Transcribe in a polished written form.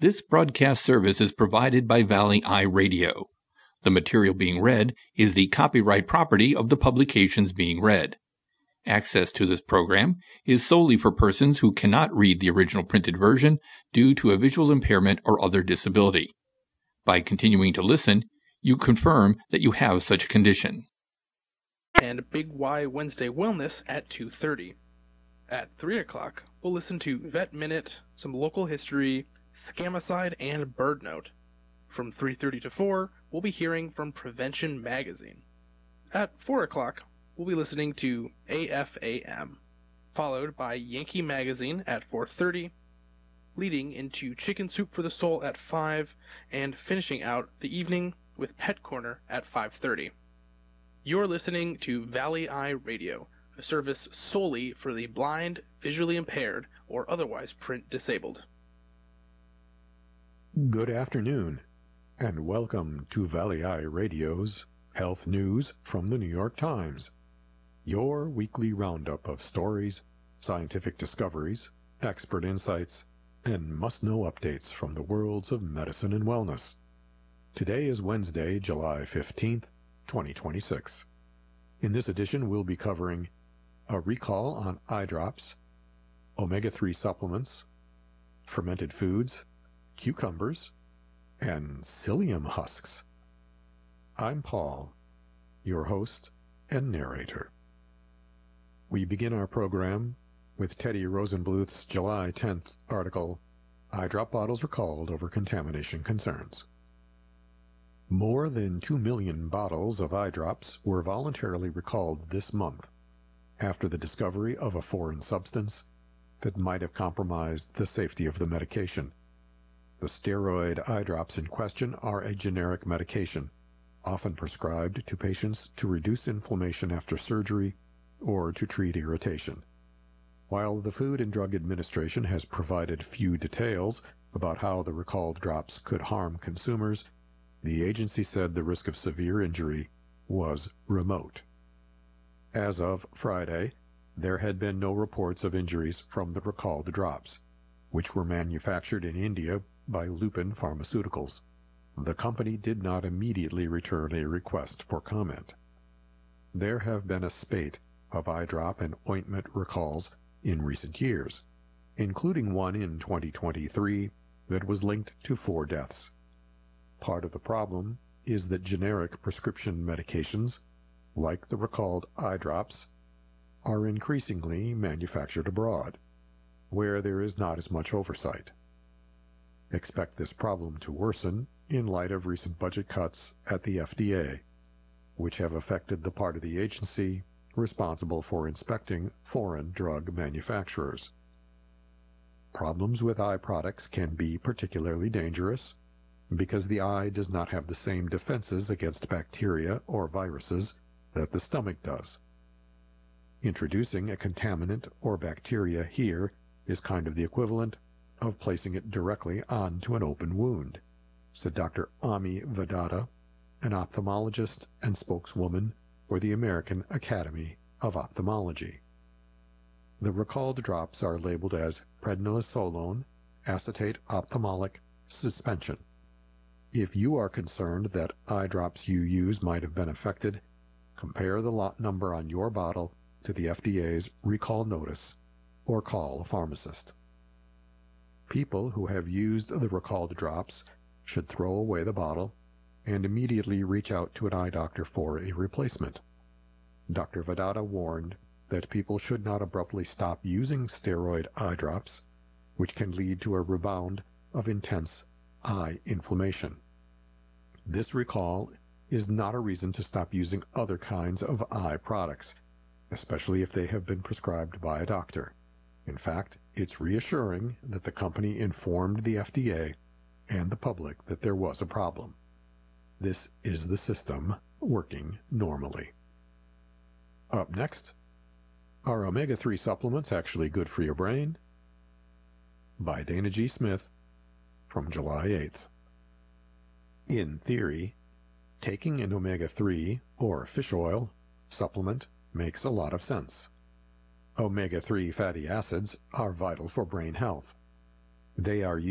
This broadcast service is provided by Valley Eye Radio. The material being read is the copyright property of the publications being read. Access to this program is solely for persons who cannot read the original printed version due to a visual impairment or other disability. By continuing to listen, you confirm that you have such a condition. And Big Y Wednesday Wellness at 2:30. At 3 o'clock, we'll listen to Vet Minute, some local history, Scamicide, and Bird Note. From 3:30 to 4, we'll be hearing from Prevention Magazine. At 4 o'clock, we'll be listening to AFAM, followed by Yankee Magazine at 4:30, leading into Chicken Soup for the Soul at 5, and finishing out the evening with Pet Corner at 5:30. You're listening to Valley Eye Radio, a service solely for the blind, visually impaired, or otherwise print disabled. Good afternoon, and welcome to Valley Eye Radio's Health News from the New York Times, your weekly roundup of stories, scientific discoveries, expert insights, and must-know updates from the worlds of medicine and wellness. Today is Wednesday, July 15th, 2026. In this edition, we'll be covering a recall on eye drops, omega-3 supplements, fermented foods, cucumbers, and psyllium husks. I'm Paul, your host and narrator. We begin our program with Teddy Rosenbluth's July 10th article, Eye Drop Bottles Recalled Over Contamination Concerns. More than 2 million bottles of eye drops were voluntarily recalled this month after the discovery of a foreign substance that might have compromised the safety of the medication. The steroid eye drops in question are a generic medication, often prescribed to patients to reduce inflammation after surgery or to treat irritation. While the Food and Drug Administration has provided few details about how the recalled drops could harm consumers, the agency said the risk of severe injury was remote. As of Friday, there had been no reports of injuries from the recalled drops, which were manufactured in India by Lupin Pharmaceuticals. The company did not immediately return a request for comment. There have been a spate of eye drop and ointment recalls in recent years, including one in 2023 that was linked to 4 deaths. Part of the problem is that generic prescription medications, like the recalled eye drops, are increasingly manufactured abroad, where there is not as much oversight. Expect this problem to worsen in light of recent budget cuts at the FDA, which have affected the part of the agency responsible for inspecting foreign drug manufacturers. Problems with eye products can be particularly dangerous because the eye does not have the same defenses against bacteria or viruses that the stomach does. Introducing a contaminant or bacteria here is kind of the equivalent of placing it directly onto an open wound, said Dr. Ami Vedada, an ophthalmologist and spokeswoman for the American Academy of Ophthalmology. The recalled drops are labeled as prednisolone acetate ophthalmic suspension. If you are concerned that eye drops you use might have been affected, compare the lot number on your bottle to the FDA's recall notice or call a pharmacist. People who have used the recalled drops should throw away the bottle and immediately reach out to an eye doctor for a replacement. Dr. Vedada warned that people should not abruptly stop using steroid eye drops, which can lead to a rebound of intense eye inflammation. This recall is not a reason to stop using other kinds of eye products, especially if they have been prescribed by a doctor. In fact, it's reassuring that the company informed the FDA and the public that there was a problem. This is the system working normally. Up next, are omega-3 supplements actually good for your brain? By Dana G. Smith, from July 8th. In theory, taking an omega-3 or fish oil supplement makes a lot of sense. Omega-3 fatty acids are vital for brain health. They are